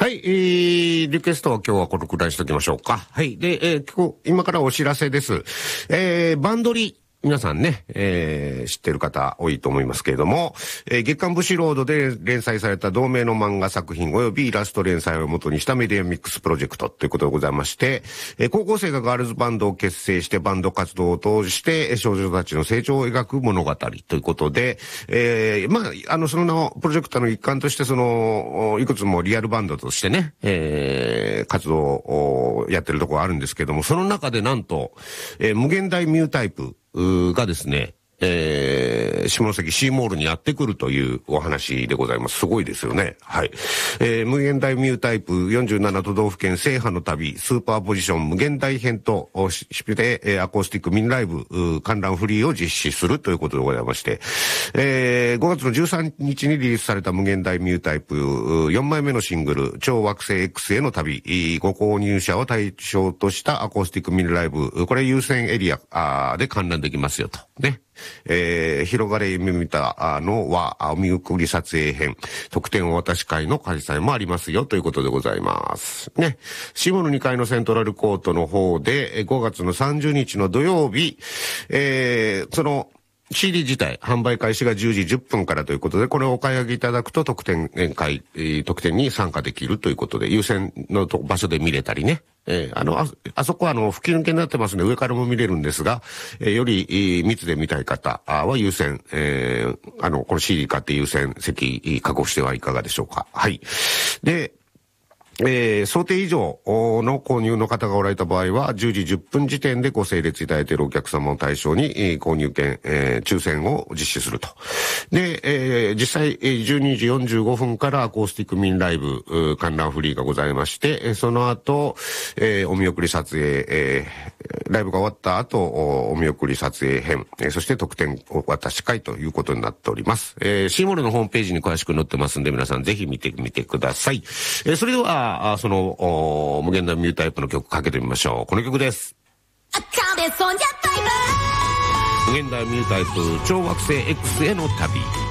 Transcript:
はい、リクエストは今日はこのくらいしときましょうか。はい。で、今からお知らせです。バンドリ。皆さんね、知ってる方多いと思いますけれども、月刊武士ロードで連載された同名の漫画作品及びイラスト連載を元にしたメディアミックスプロジェクトということでございまして、高校生がガールズバンドを結成してバンド活動を通して少女たちの成長を描く物語ということで、その名をプロジェクトの一環としていくつもリアルバンドとしてね、活動をやってるところがあるんですけども、その中でなんと、無限大ミュータイプがですね、下関シーモールにやってくるというお話でございます。すごいですよね。はい。無限大ミュータイプ47都道府県制覇の旅スーパーポジション無限大編としてアコースティックミニライブ観覧フリーを実施するということでございまして、5月の13日にリリースされた無限大ミュータイプ4枚目のシングル超惑星 X への旅ご購入者を対象としたアコースティックミニライブ、これ優先エリアで観覧できますよとね。広がれ夢見たのはお見送り撮影編特典お渡し会の開催もありますよということでございますね。シモの2階のセントラルコートの方で5月の30日の土曜日、そのCD 自体、販売開始が10時10分からということで、これをお買い上げいただくと特典に参加できるということで、優先の場所で見れたりね。あそこは吹き抜けになってますので上からも見れるんですが、より密で見たい方は優先、この CD 買って優先席確保してはいかがでしょうか。はい。で、想定以上の購入の方がおられた場合は、10時10分時点でご整列いただいているお客様を対象に、購入券、抽選を実施すると。で、実際、12時45分からアコースティックミンライブ、観覧フリーがございまして、その後、お見送り撮影、ライブが終わった後、お見送り撮影編、そして特典お渡し会ということになっております。シーモールのホームページに詳しく載ってますんで、皆さんぜひ見てみてください。それでは、無限大ミュータイプの曲かけてみましょう。この曲です。無限大ミュータイプ超惑星 X への旅。